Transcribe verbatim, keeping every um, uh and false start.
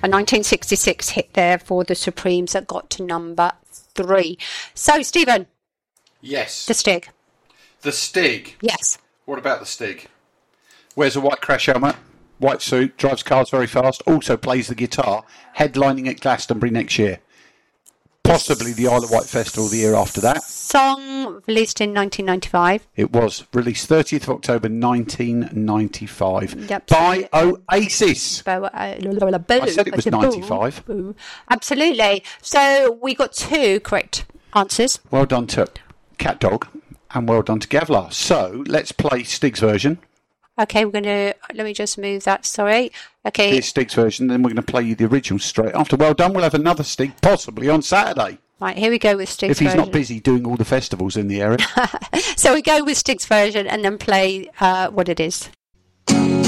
A nineteen sixty-six hit there for the Supremes that got to number three. So, Stephen. Yes. The Stig. The Stig? Yes. What about the Stig? Wears a white crash helmet, white suit, drives cars very fast, also plays the guitar, headlining at Glastonbury next year. Possibly the Isle of Wight Festival the year after that. Song released in nineteen ninety-five. It was released thirtieth of October nineteen ninety-five Yep. by Oasis. Bo- uh, I said it was ninety-five. Boo, boo. Absolutely. So we got two correct answers. Well done to Cat Dog and well done to Gavlar. So let's play Stig's version. Okay, we're going to... Let me just move that, sorry. Okay. Here's Stig's version, then we're going to play you the original straight after. Well done, we'll have another Stig, possibly on Saturday. Right, here we go with Stig's If he's version. not busy doing all the festivals in the area. So we go with Stig's version and then play uh, what it is.